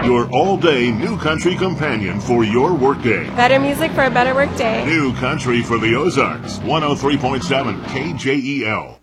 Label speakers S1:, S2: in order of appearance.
S1: Your all-day New Country companion for your workday.
S2: Better music for a better workday.
S1: New Country for the Ozarks. 103.7 KJEL.